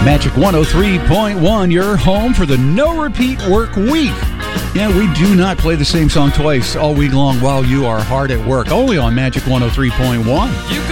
Magic 103.1, your home for the no-repeat work week. Yeah, we do not play the same song twice all week long while you are hard at work. Only on Magic 103.1.